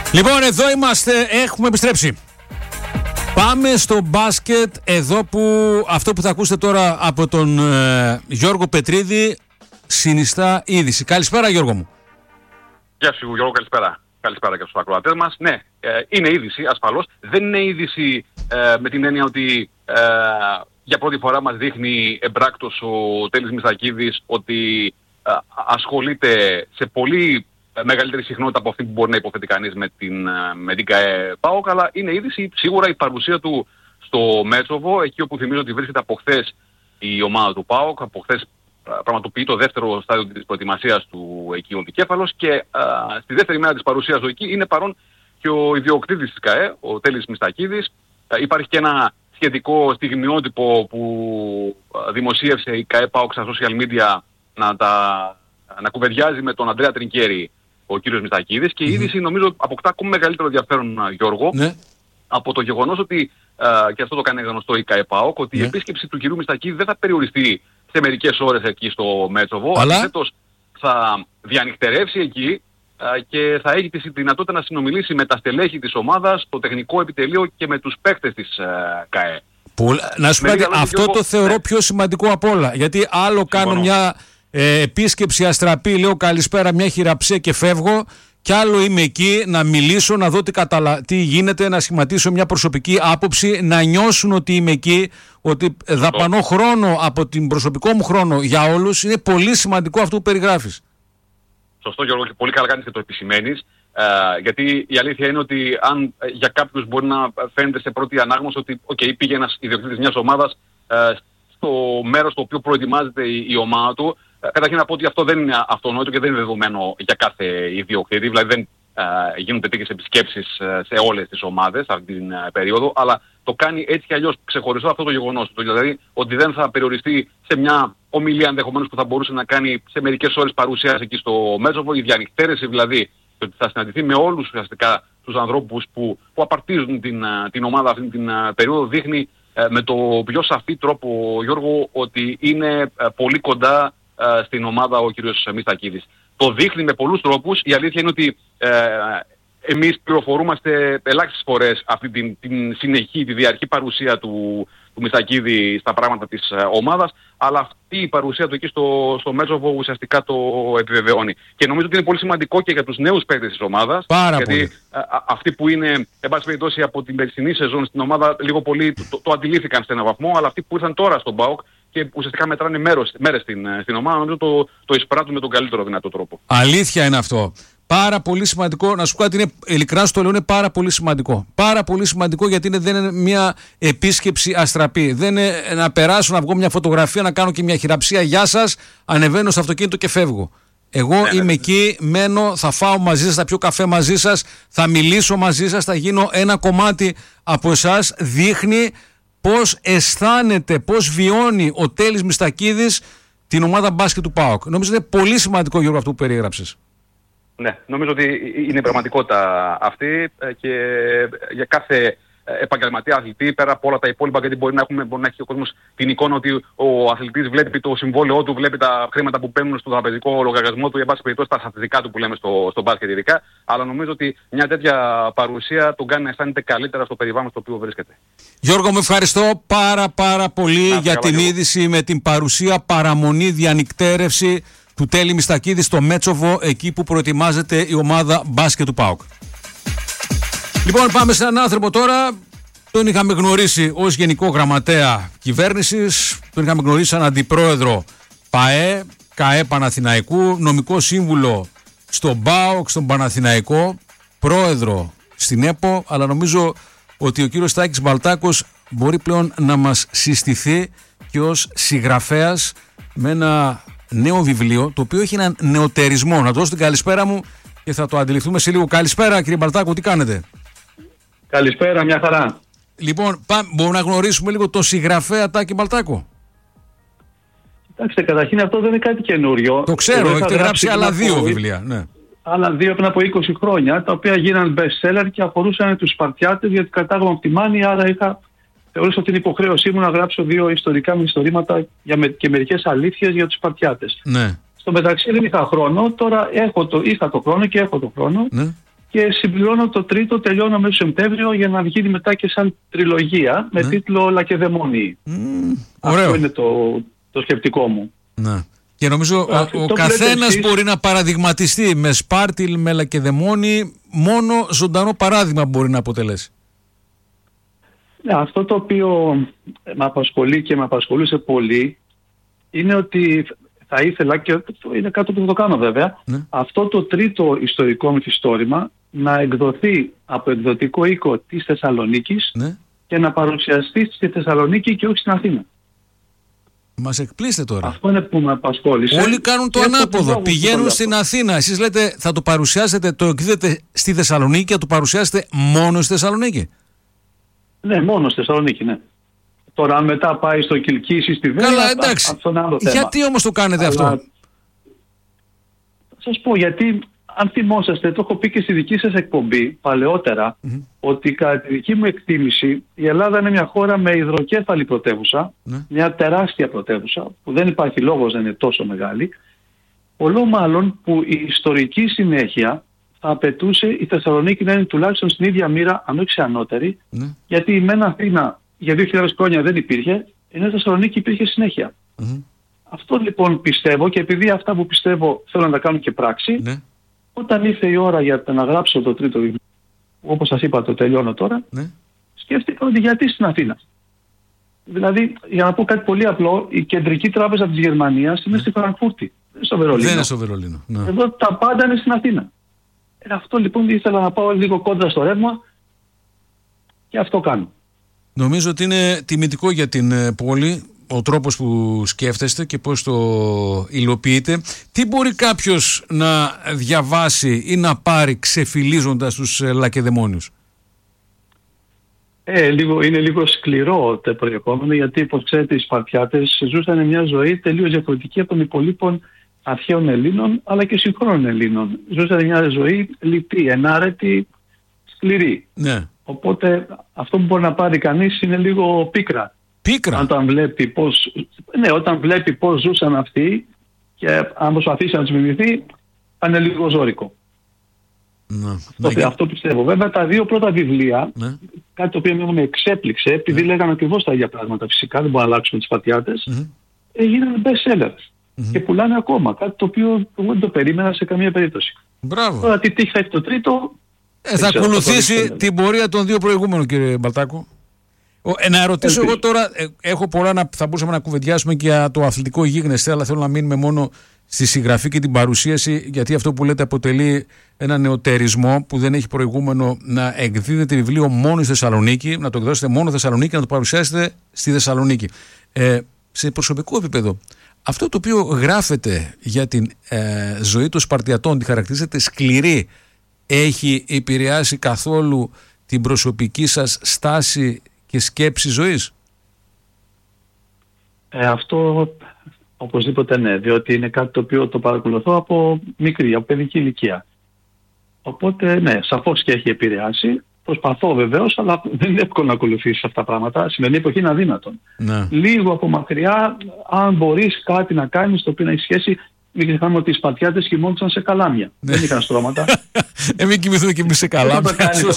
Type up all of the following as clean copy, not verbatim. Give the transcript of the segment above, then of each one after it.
Λοιπόν, εδώ είμαστε, έχουμε επιστρέψει. Πάμε στο μπάσκετ, εδώ που αυτό που θα ακούσετε τώρα από τον Γιώργο Πετρίδη συνιστά είδηση. Καλησπέρα, Γιώργο μου. Γεια σου, Γιώργο, καλησπέρα. Καλησπέρα και στους ακροατές μας. Ναι, είναι είδηση, ασφαλώς. Δεν είναι είδηση με την έννοια ότι για πρώτη φορά μας δείχνει εμπράκτος ο Τέλης Μιστακίδης ότι ασχολείται σε πολύ μεγαλύτερη συχνότητα από αυτή που μπορεί να υποθέτει κανείς με την ΚΑΕ ΠΑΟΚ, αλλά είναι είδηση σίγουρα η παρουσία του στο Μέτσοβο, εκεί όπου θυμίζω ότι βρίσκεται από χθες η ομάδα του ΠΑΟΚ. Από χθες πραγματοποιεί το δεύτερο στάδιο της προετοιμασίας του εκεί ο δικέφαλος και στη δεύτερη μέρα της παρουσίας του εκεί είναι παρόν και ο ιδιοκτήτης της ΚΑΕ, ο Τέλης Μιστακίδης. Υπάρχει και ένα σχετικό στιγμιότυπο που δημοσίευσε η ΚΑΕ ΠΑΟΚ στα social media να κουβεντιάζει με τον Αντρέα Τρινκέρι ο κύριος Μιστακίδης, και η είδηση νομίζω αποκτά ακόμη μεγαλύτερο ενδιαφέρον, Γιώργο, από το γεγονός ότι, και αυτό το κάνει γνωστό η ΚΑΕ ΠΑΟΚ, ότι η επίσκεψη του κυρίου Μιστακίδη δεν θα περιοριστεί σε μερικές ώρες εκεί στο Μέτσοβο, αντιθέτως θα διανυχτερεύσει εκεί και θα έχει τη δυνατότητα να συνομιλήσει με τα στελέχη της ομάδας, το τεχνικό επιτελείο και με τους παίκτες της ΚΑΕ. Να σου πω κάτι, αυτό το θεωρώ πιο σημαντικό απ' όλα, γιατί άλλο κάνω μια επίσκεψη αστραπή, λέω καλησπέρα, μια χειραψία και φεύγω, κι άλλο είμαι εκεί να μιλήσω, να δω τι γίνεται, να σχηματίσω μια προσωπική άποψη, να νιώσουν ότι είμαι εκεί, ότι δαπανώ χρόνο από την προσωπικό μου χρόνο για όλους. Είναι πολύ σημαντικό αυτό που περιγράφεις. Σωστό, Γιώργο, και πολύ καλά κάνεις και το επισημαίνεις, γιατί η αλήθεια είναι ότι αν για κάποιους μπορεί να φαίνεται σε πρώτη ανάγνωση ότι πήγε ένας ιδιοκτήτης μιας ομάδας στο μέρος στο οποίο προετοιμάζεται η ομάδα του, καταρχήν να πω ότι αυτό δεν είναι αυτονόητο και δεν είναι δεδομένο για κάθε ιδιοκτήτη. Δηλαδή δεν γίνονται τέτοιες επισκέψεις σε όλες τις ομάδες αυτή την περίοδο, αλλά το κάνει έτσι κι αλλιώς ξεχωριστό αυτό το γεγονός. Δηλαδή ότι δεν θα περιοριστεί σε μια ομιλία ενδεχομένως που θα μπορούσε να κάνει σε μερικές ώρες παρουσιάσει εκεί στο Μέτσοβο, η διανυκτέρεση δηλαδή, ότι θα συναντηθεί με όλους ουσιαστικά τους ανθρώπους που απαρτίζουν την ομάδα αυτή την περίοδο, δείχνει με το πιο σαφή τρόπο, Γιώργο, ότι είναι πολύ κοντά στην ομάδα ο κύριος Μιστακίδης. Το δείχνει με πολλούς τρόπους. Η αλήθεια είναι ότι εμείς πληροφορούμαστε ελάχιστες φορές αυτή την συνεχή, τη διαρκή παρουσία του Μιστακίδη στα πράγματα της ομάδας, αλλά αυτή η παρουσία του εκεί στο Μέτσοβο ουσιαστικά το επιβεβαιώνει. Και νομίζω ότι είναι πολύ σημαντικό και για τους νέους παίκτες της ομάδας, γιατί αυτοί που είναι, εν πάση περιπτώσει, από την περσινή σεζόν στην ομάδα, λίγο πολύ το αντιλήφθηκαν σε έναν βαθμό, αλλά αυτοί που ήρθαν τώρα στον ΠΑΟΚ και ουσιαστικά μετράνε μέρες στην ομάδα, νομίζω το εισπράττουν με τον καλύτερο δυνατό τρόπο. Αλήθεια είναι αυτό. Πάρα πολύ σημαντικό. Να σου πω κάτι, ειλικρινά σου το λέω, είναι πάρα πολύ σημαντικό. Πάρα πολύ σημαντικό, γιατί δεν είναι μια επίσκεψη αστραπή. Δεν είναι να περάσω, να βγω μια φωτογραφία, να κάνω και μια χειραψία. Γεια σας, ανεβαίνω στο αυτοκίνητο και φεύγω. Εγώ είμαι εκεί, μένω, θα φάω μαζί σας, θα πιω καφέ μαζί σας, θα μιλήσω μαζί σας, θα γίνω ένα κομμάτι από εσάς. Δείχνει πώς αισθάνεται, πώς βιώνει ο Τέλης Μιστακίδης την ομάδα μπάσκετ του ΠΑΟΚ. Νομίζω ότι είναι πολύ σημαντικό, Γιώργο, αυτό που περιέγραψες. Ναι, νομίζω ότι είναι πραγματικότητα αυτή και για κάθε επαγγελματία αθλητή, πέρα από όλα τα υπόλοιπα, γιατί μπορεί να έχει ο κόσμος την εικόνα ότι ο αθλητής βλέπει το συμβόλαιό του, βλέπει τα χρήματα που παίρνουν στο τραπεζικό λογαριασμό του, για πάση περιπτώσει τα στατιστικά του που λέμε στο μπάσκετ ειδικά, αλλά νομίζω ότι μια τέτοια παρουσία τον κάνει να αισθάνεται καλύτερα στο περιβάλλον στο οποίο βρίσκεται. Γιώργο, μου ευχαριστώ πάρα πολύ για την είδηση με την παρουσία, παραμονή, διανυκτέρευση του Τέλη Μιστακίδη στο Μέτσοβο, εκεί που προετοιμάζεται η ομάδα μπάσκετ του ΠΑΟΚ. Λοιπόν, πάμε σε έναν άνθρωπο τώρα. Τον είχαμε γνωρίσει ως Γενικό Γραμματέα Κυβέρνησης, τον είχαμε γνωρίσει σαν Αντιπρόεδρο ΠΑΕ, ΚΑΕ Παναθηναϊκού, νομικό σύμβουλο στον ΠΑΟΚ, στον Παναθηναϊκό, πρόεδρο στην ΕΠΟ, αλλά νομίζω ότι ο κύριος Τάκης Μπαλτάκος μπορεί πλέον να μας συστηθεί και ως συγγραφέας με ένα νέο βιβλίο, το οποίο έχει έναν νεοτερισμό. Να δώσω την καλησπέρα μου και θα το αντιληφθούμε σε λίγο. Καλησπέρα, κύριε Μπαλτάκο, τι κάνετε? Καλησπέρα, μια χαρά. Λοιπόν, μπορούμε να γνωρίσουμε λίγο το συγγραφέα Τάκη Μπαλτάκο? Κοιτάξτε, καταρχήν αυτό δεν είναι κάτι καινούριο. Το ξέρω, έχετε γράψει άλλα δύο βιβλία. Ναι. Άλλα δύο πριν από 20 χρόνια, τα οποία γίνανε best seller και αφορούσαν τους Σπαρτιάτες, γιατί κατάγομαι από τη Μάνη, άρα θεωρούσα την υποχρέωσή μου να γράψω δύο ιστορικά μυθιστορήματα και μερικές αλήθειες για τους Σπαρτιάτες. Ναι. Στο μεταξύ δεν είχα χρόνο, τώρα είχα το χρόνο και έχω το χρόνο. Ναι. Και συμπληρώνω το τρίτο, τελειώνω μέσα στο Σεπτέμβριο για να βγει μετά και σαν τριλογία με τίτλο Λακεδαιμόνιοι. Αυτό είναι το σκεπτικό μου. Ναι. Και νομίζω ο καθένας μπορεί να παραδειγματιστεί με Σπάρτιλ, με Λακεδαιμόνι, μόνο ζωντανό παράδειγμα μπορεί να αποτελέσει. Ναι, αυτό το οποίο με απασχολεί και με απασχολούσε πολύ είναι ότι θα ήθελα, και είναι κάτι που θα το κάνω βέβαια, αυτό το τρίτο ιστορικό μυθιστόρημα να εκδοθεί από εκδοτικό οίκο της Θεσσαλονίκης και να παρουσιαστεί στη Θεσσαλονίκη και όχι στην Αθήνα. Μας εκπλήσετε τώρα. Αυτό είναι που με απασχόλησε. Όλοι κάνουν το ανάποδο. Πηγαίνουν στην Αθήνα. Εσείς λέτε θα το παρουσιάσετε, το εκδίδετε στη Θεσσαλονίκη και θα το παρουσιάσετε μόνο στη Θεσσαλονίκη. Ναι, μόνο στη Θεσσαλονίκη, ναι. Τώρα αν μετά πάει στο Κιλκής ή στη Βέρεια, καλά, εντάξει. αυτό είναι άλλο θέμα. Γιατί όμως το κάνετε αυτό? Θα σας πω, γιατί αν θυμόσαστε, το έχω πει και στη δική σας εκπομπή παλαιότερα, ότι κατά τη δική μου εκτίμηση η Ελλάδα είναι μια χώρα με υδροκέφαλη πρωτεύουσα, μια τεράστια πρωτεύουσα, που δεν υπάρχει λόγος να είναι τόσο μεγάλη, πολλό μάλλον που η ιστορική συνέχεια θα απαιτούσε η Θεσσαλονίκη να είναι τουλάχιστον στην ίδια μοίρα, αν όχι σε ανώτερη, γιατί η μεν Αθήνα για 2.000 χρόνια δεν υπήρχε, ενώ η Θεσσαλονίκη υπήρχε συνέχεια. Αυτό λοιπόν πιστεύω, και επειδή αυτά που πιστεύω θέλω να τα κάνω και πράξη, όταν ήρθε η ώρα για να γράψω το τρίτο βιβλίο, όπως σας είπα το τελειώνω τώρα, σκέφτηκα ότι γιατί στην Αθήνα. Δηλαδή, για να πω κάτι πολύ απλό, η κεντρική τράπεζα της Γερμανίας είναι στη Φραγκφούρτη, δεν στο Βερολίνο. Δεν είναι στο Βερολίνο. Εδώ τα πάντα είναι στην Αθήνα. Αυτό λοιπόν ήθελα να πάω λίγο κόντρα στο ρεύμα και αυτό κάνω. Νομίζω ότι είναι τιμητικό για την πόλη ο τρόπος που σκέφτεστε και πώς το υλοποιείτε. Τι μπορεί κάποιος να διαβάσει ή να πάρει ξεφυλίζοντας τους Λακεδαιμόνιους? Είναι λίγο σκληρό το περιεχόμενο, γιατί όπως ξέρετε οι Σπαρτιάτες ζούσαν μια ζωή τελείως διαφορετική από των υπολείπων αρχαίων Ελλήνων αλλά και συγχρόνων Ελλήνων. Ζούσαν μια ζωή λυπή, ενάρετη, σκληρή. Ναι. Οπότε αυτό που μπορεί να πάρει κανείς είναι λίγο πίκρα. Πίκρα. Όταν βλέπει πώς ζούσαν αυτοί και αν προσπαθήσει να τους μιμηθεί, θα είναι λίγο ζώρικο. Αυτό πιστεύω. Βέβαια τα δύο πρώτα βιβλία, κάτι το οποίο με εξέπληξε, επειδή λέγανε ακριβώς τα ίδια πράγματα φυσικά, δεν μπορούμε να αλλάξουμε τις Σπαρτιάτες, έγιναν best sellers και πουλάνε ακόμα. Κάτι το οποίο δεν το περίμενα σε καμία περίπτωση. Μπράβο. Τώρα τι τύχη θα έχει το τρίτο. Θα ακολουθήσει την πορεία των δύο προηγούμενων, κύριε Μπαλτάκο. Να ρωτήσω εγώ τώρα, έχω πολλά θα μπορούσαμε να κουβεντιάσουμε και για το αθλητικό γίγνεσθε, αλλά θέλω να μείνουμε μόνο στη συγγραφή και την παρουσίαση, γιατί αυτό που λέτε αποτελεί ένα νεοτερισμό που δεν έχει προηγούμενο, να εκδίδετε βιβλίο μόνο στη Θεσσαλονίκη, να το εκδώσετε μόνο στη Θεσσαλονίκη και να το παρουσιάσετε στη Θεσσαλονίκη. Σε προσωπικό επίπεδο, αυτό το οποίο γράφετε για την ζωή των Σπαρτιατών, τη χαρακτηρίζετε σκληρή, έχει επηρεάσει καθόλου την προσωπική σας στάση και σκέψη ζωής? Αυτό οπωσδήποτε ναι, διότι είναι κάτι το οποίο το παρακολουθώ από μικρή, από παιδική ηλικία. Οπότε ναι, σαφώς και έχει επηρεάσει. Προσπαθώ βεβαίως, αλλά δεν είναι εύκολο να ακολουθήσεις αυτά τα πράγματα. Σημερινή εποχή είναι αδύνατον. Λίγο από μακριά, αν μπορείς κάτι να κάνεις το οποίο να έχει σχέση. Μην ξεχνάμε ότι οι Σπαρτιάτες κοιμόντουσαν σε καλάμια. Δεν είχαν στρώματα. Μην κοιμηθούμε και εμείς σε καλάμια.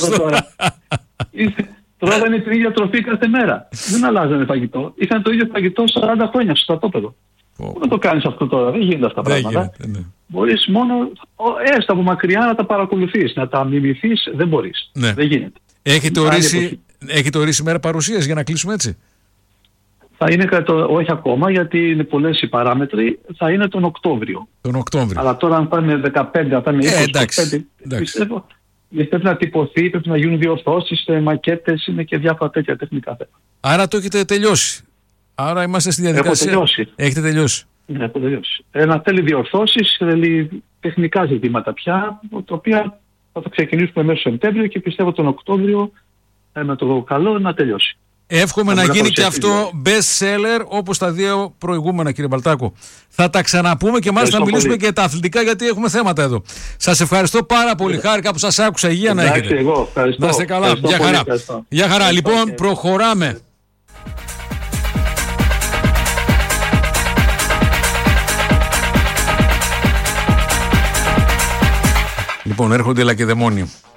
Τρώγανε την ίδια τροφή κάθε μέρα. Δεν αλλάζανε φαγητό. Είχαν το ίδιο φαγητό 40 χρόνια στο στρατόπεδο. Πού να το κάνεις αυτό τώρα? Δεν γίνονται αυτά τα πράγματα. Μπορείς μόνο έστω από μακριά να τα παρακολουθείς, να τα μιμηθείς. Δεν μπορείς. Δεν γίνεται. Έχετε ορίσει μέρα παρουσίας για να κλείσουμε έτσι? Θα είναι όχι ακόμα, γιατί είναι πολλές οι παράμετροι. Θα είναι τον Οκτώβριο. Αλλά τώρα αν πάνε 15, θα είναι 20, 25, πιστεύω. Γιατί πρέπει να τυπωθεί, πρέπει να γίνουν διορθώσεις, μακέτες, είναι και διάφορα τέτοια τεχνικά θέματα. Άρα το έχετε τελειώσει? Άρα είμαστε στη διαδικασία? Έχω τελειώσει. Έχετε τελειώσει? Ναι, έχω τελειώσει. Να θέλει διορθώσεις, θέλει τεχνικά ζητήματα πια, τα οποία θα τα ξεκινήσουμε μέσα στο Σεπτέμβριο και πιστεύω τον Οκτώβριο με το καλό να τελειώσει. Εύχομαι να γίνει και αυτό best seller όπως τα δύο προηγούμενα, κύριε Μπαλτάκο. Θα τα ξαναπούμε και μάλιστα να μιλήσουμε και τα αθλητικά, γιατί έχουμε θέματα εδώ. Σας ευχαριστώ πάρα πολύ. Χάρηκα που σας άκουσα. Υγεία να έχετε. Εγώ ευχαριστώ. Να είστε καλά. Γεια χαρά. Γεια χαρά. Λοιπόν, προχωράμε. Λοιπόν, έρχονται οι Λακεδαιμόνιοι.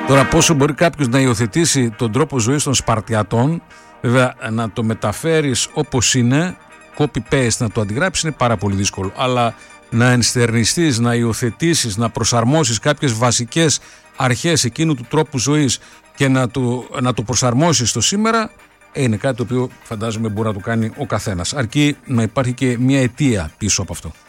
Τώρα πόσο μπορεί κάποιος να υιοθετήσει τον τρόπο ζωής των Σπαρτιατών, βέβαια να το μεταφέρεις όπως είναι, copy-paste να το αντιγράψεις είναι πάρα πολύ δύσκολο, αλλά να ενστερνιστείς, να υιοθετήσεις, να προσαρμόσεις κάποιες βασικές αρχές εκείνου του τρόπου ζωής και να το προσαρμόσεις στο σήμερα, είναι κάτι το οποίο φαντάζομαι μπορεί να το κάνει ο καθένας, αρκεί να υπάρχει και μια αιτία πίσω από αυτό.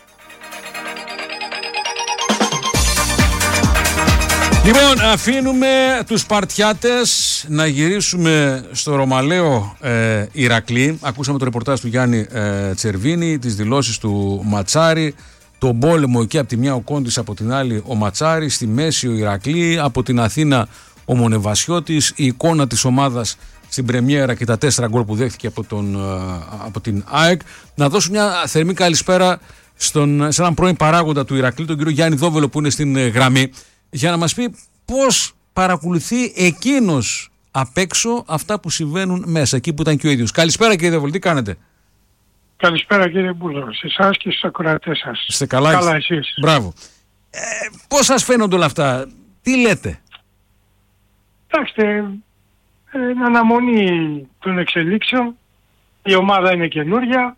Λοιπόν, αφήνουμε τους Σπαρτιάτες να γυρίσουμε στο Ρωμαλαίο Ηρακλή. Ακούσαμε το ρεπορτάζ του Γιάννη Τσερβίνη, τις δηλώσεις του Ματσάρη, τον πόλεμο εκεί από τη μια ο Κόντης, από την άλλη ο Ματσάρη, στη μέση ο Ηρακλή, από την Αθήνα ο Μονεβασιώτης, η εικόνα της ομάδας στην πρεμιέρα και τα 4 γκολ που δέχτηκε από την ΑΕΚ. Να δώσω μια θερμή καλησπέρα σε έναν πρώην παράγοντα του Ηρακλή, τον κύριο Γιάννη Δόβελο που είναι στην γραμμή, για να μας πει πώς παρακολουθεί εκείνος απ' έξω αυτά που συμβαίνουν μέσα, εκεί που ήταν και ο ίδιος. Καλησπέρα κύριε Δόβελο, τι κάνετε? Καλησπέρα κύριε Μπούλο, σε εσάς και στους ακροατές σας. Είστε καλά? Καλά εσείς? Μπράβο. Πώς σας φαίνονται όλα αυτά, τι λέτε? Κοιτάξτε, αναμονή των εξελίξεων, η ομάδα είναι καινούρια,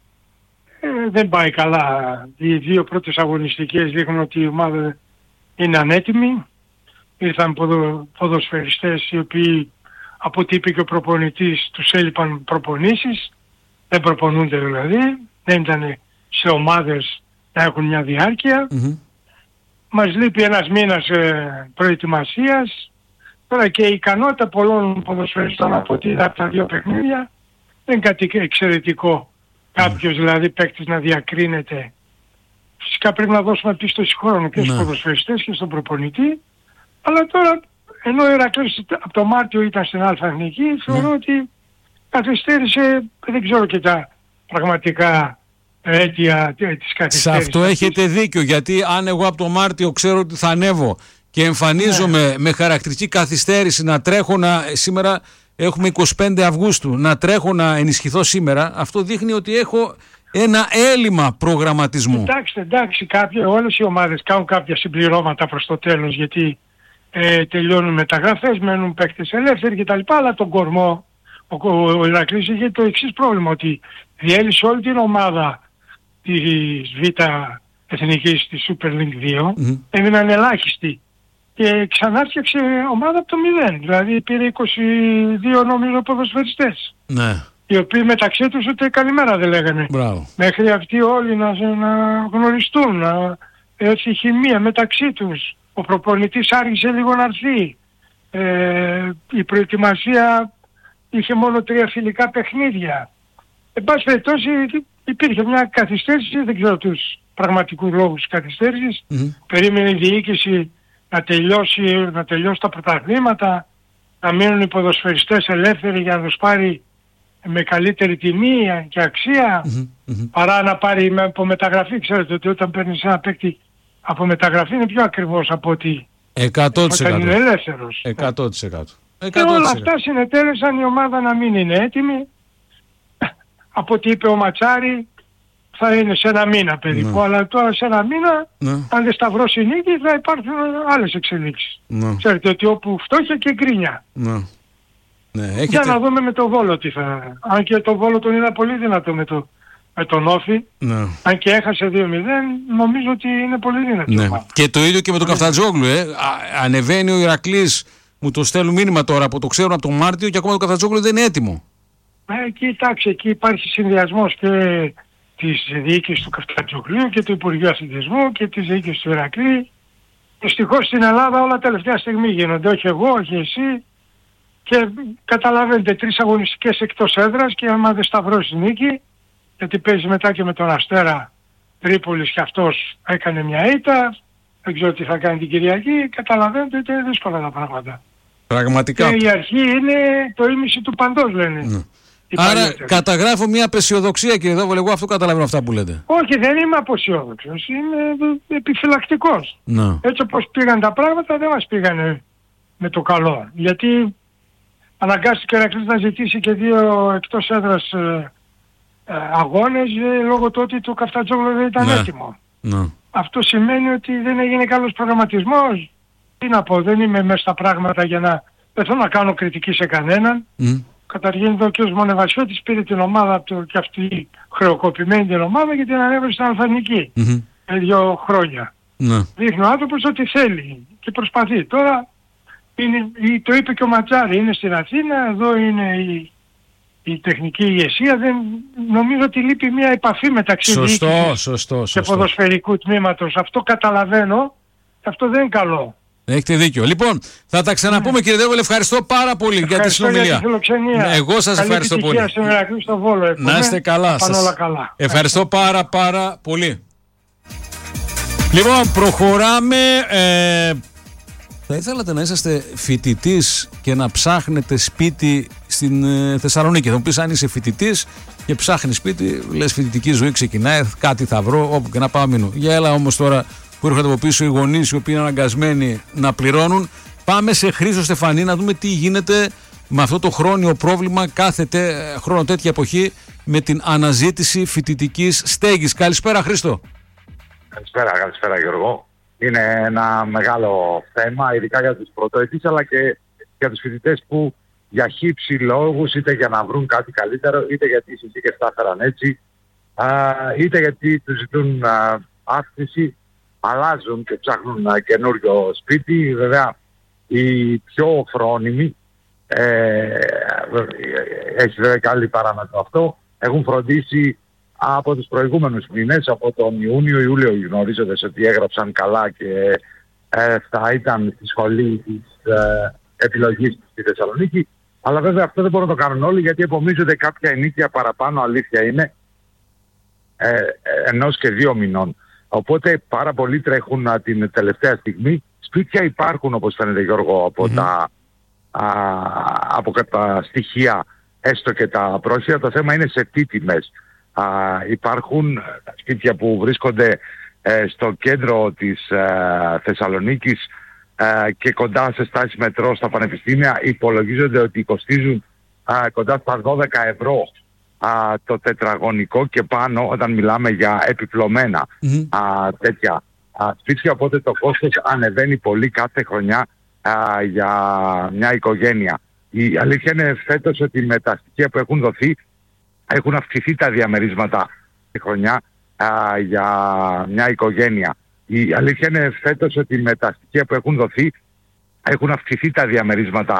δεν πάει καλά. Οι δύο πρώτες αγωνιστικές δείχνουν ότι η ομάδα είναι ανέτοιμη. Ήρθαν ποδοσφαιριστές οι οποίοι, από ό,τι είπε και ο προπονητής, τους έλειπαν προπονήσεις. Δεν προπονούνται δηλαδή, δεν ήταν σε ομάδες να έχουν μια διάρκεια. Μας λείπει ένας μήνας προετοιμασίας. Τώρα και η ικανότητα πολλών ποδοσφαιριστών από ό,τι είδα από τα δύο παιχνίδια δεν είναι κάτι εξαιρετικό. Κάποιος δηλαδή παίκτης να διακρίνεται. Φυσικά πρέπει να δώσουμε πίστοση χρόνου και στους ποδοσφαιριστές και στον προπονητή. Αλλά τώρα, ενώ ο Ηρακλής από το Μάρτιο ήταν στην Α-Εθνική, θεωρώ ότι καθυστέρησε, δεν ξέρω και τα πραγματικά αίτια της καθυστέρησης. Σε αυτό έχετε δίκιο, γιατί αν εγώ από το Μάρτιο ξέρω ότι θα ανέβω και εμφανίζομαι με χαρακτηριστική καθυστέρηση να τρέχω σήμερα έχουμε 25 Αυγούστου, να τρέχω να ενισχυθώ σήμερα, αυτό δείχνει ότι έχω ένα έλλειμμα προγραμματισμού. Εντάξει, όλες οι ομάδες κάνουν κάποια συμπληρώματα προς το τέλος, γιατί τελειώνουν μεταγραφές, μένουν παίκτες ελεύθεροι κτλ. Αλλά τον κορμό, ο Ηρακλής είχε το εξής πρόβλημα, ότι διέλυσε όλη την ομάδα της Β' Εθνικής της Super League 2, έμειναν ελάχιστοι. Και ξανά φτιάξε ομάδα από το 0. Δηλαδή πήρε 22 νομίζω ποδοσφαιριστές. Ναι. Οι οποίοι μεταξύ τους ούτε καλημέρα δεν λέγανε. Μπράβο. Μέχρι αυτοί όλοι να γνωριστούν, να έρθει χημεία μεταξύ τους. Ο προπονητής άργησε λίγο να έρθει. Η προετοιμασία είχε μόνο 3 φιλικά παιχνίδια. Εν πάση περιπτώσει υπήρχε μια καθυστέρηση, δεν ξέρω τους πραγματικούς λόγους καθυστέρησης. Περίμενε η διοίκηση να τελειώσει τα πρωταθλήματα, να μείνουν οι ποδοσφαιριστές ελεύθεροι για να τους πάρει με καλύτερη τιμή και αξία, παρά να πάρει από μεταγραφή. Ξέρετε ότι όταν παίρνεις ένα παίκτη από μεταγραφή είναι πιο ακριβώς από ότι 100%. όταν είναι ελεύθερος. 100%. Και όλα αυτά συνετέλεσαν η ομάδα να μην είναι έτοιμη. Από ό,τι είπε ο Ματσάρη, θα είναι σε ένα μήνα περίπου, αλλά τώρα σε ένα μήνα, αν δεν σταυρώσει η νίκη, θα υπάρχουν άλλες εξελίξεις. Ξέρετε ότι όπου φτώχεια και γκρίνια. Για να δούμε με το Βόλο τι θα... Αν και το Βόλο τον είδα πολύ δυνατό με τον Όφη, αν και έχασε 2-0, νομίζω ότι είναι πολύ δυνατό. Και το ίδιο και με τον Καφτατζόγλου. Ανεβαίνει ο Ηρακλής, μου το στέλνουν μήνυμα τώρα που το ξέρουν από τον Μάρτιο και ακόμα το Καφτατζόγλου δεν είναι έτοιμο. Κοιτάξτε, εκεί υπάρχει συνδυασμός και της διοίκησης του Καφτατζόγλου και του Υπουργείου Αθλητισμού και της διοίκησης του Ηρακλή. Δυστυχώς στην Ελλάδα όλα τελευταία στιγμή γίνονται, όχι εγώ, όχι εσύ. Και καταλαβαίνετε, 3 αγωνιστικές εκτός έδρας και άμα δεν σταυρώσει νίκη, γιατί παίζει μετά και με τον Αστέρα Τρίπολης και αυτός έκανε μια ήττα, δεν ξέρω τι θα κάνει την Κυριακή, καταλαβαίνετε ότι είναι δύσκολα τα πράγματα. Πραγματικά. Και η αρχή είναι το ίμιση του παντός λένε. Άρα καταγράφω μια απεσιοδοξία κύριε Δόβολε, εγώ αυτό καταλαβαίνω αυτά που λέτε. Όχι, δεν είμαι απεσιόδοξος, είμαι επιφυλακτικός. Έτσι όπως πήγαν τα πράγματα δεν μας πήγανε με το καλό. Γιατί αναγκάστηκε ο Ηρακλής να ζητήσει και 2 εκτός έδρας αγώνες λόγω του ότι το Καφτατζόγλου δεν ήταν έτοιμο. Αυτό σημαίνει ότι δεν έγινε καλός προγραμματισμός. Τι να πω, δεν είμαι μέσα στα πράγματα για να... Δεν θέλω να κάνω κριτική σε κανέναν. Καταρχήν ο κ. Μονεβασιώτης πήρε την ομάδα του και αυτή χρεοκοπημένη την ομάδα και την ανέβασε στην Αλφανική. 2 χρόνια. Δείχνει ο άνθρωπος ότι θέλει και προσπαθεί. Τώρα το είπε και ο Ματσάρη, είναι στην Αθήνα, εδώ είναι η τεχνική ηγεσία. Νομίζω ότι λείπει μια επαφή μεταξύ διοίκησης και ποδοσφαιρικού τμήματος. Αυτό καταλαβαίνω, αυτό δεν είναι καλό. Έχετε δίκιο. Λοιπόν, θα τα ξαναπούμε κύριε Δέγολε. Ευχαριστώ πάρα πολύ για τη συνομιλία. Εγώ σας ευχαριστώ πολύ. Να είστε καλά. Καλά. Ευχαριστώ πάρα πολύ. Λοιπόν, προχωράμε. Θα ήθελατε να είσαστε φοιτητής και να ψάχνετε σπίτι στην Θεσσαλονίκη. Θα μου πεις, αν είσαι φοιτητής και ψάχνεις σπίτι, λες φοιτητική ζωή ξεκινάει, κάτι θα βρω όπου και να πάω μείνω. Για έλα όμως τώρα που έρχονται από πίσω οι γονείς οι οποίοι είναι αναγκασμένοι να πληρώνουν. Πάμε σε Χρήστο Στεφανή να δούμε τι γίνεται με αυτό το χρόνιο πρόβλημα κάθε χρόνο τέτοια εποχή με την αναζήτηση φοιτητικής στέγης. Καλησπέρα Χρήστο. Καλησπέρα Γιώργο. Είναι ένα μεγάλο θέμα, ειδικά για τους πρωτοετής, αλλά και για τους φοιτητές που για χύψη λόγους, είτε για να βρουν κάτι καλύτερο, είτε γιατί οι συνθήκες τα έφεραν έτσι, είτε γιατί τους ζητούν αύξηση, αλλάζουν και ψάχνουν καινούριο σπίτι. Βέβαια, οι πιο φρόνιμοι, έχει βέβαια και άλλη παράμετρο αυτό, έχουν φροντίσει από τους προηγούμενους μήνες, από τον Ιούνιο-Ιούλιο, γνωρίζοντας ότι έγραψαν καλά και θα ήταν στη σχολή της επιλογής στη Θεσσαλονίκη. Αλλά βέβαια αυτό δεν μπορούν να το κάνουν όλοι, γιατί επομίζονται κάποια ενίκεια παραπάνω, αλήθεια είναι, 1 και 2 μηνών. Οπότε πάρα πολλοί τρέχουν την τελευταία στιγμή. Σπίτια υπάρχουν, όπως φαίνεται Γιώργο, από τα στοιχεία, έστω και τα πρόσφυγα. Το θέμα είναι σε τι τιμές. Υπάρχουν σπίτια που βρίσκονται στο κέντρο της Θεσσαλονίκης και κοντά σε στάσεις μετρό στα πανεπιστήμια. Υπολογίζονται ότι κοστίζουν κοντά στα 12 ευρώ το τετραγωνικό και πάνω, όταν μιλάμε για επιπλωμένα τέτοια σπίτια. Οπότε το κόστος ανεβαίνει πολύ κάθε χρονιά για μια οικογένεια. Η αλήθεια είναι φέτος ότι με τα στοιχεία που έχουν δοθεί έχουν αυξηθεί τα διαμερίσματα τη χρονιά για μια οικογένεια. Η αλήθεια είναι φέτος ότι με τα στοιχεία που έχουν δοθεί έχουν αυξηθεί τα διαμερίσματα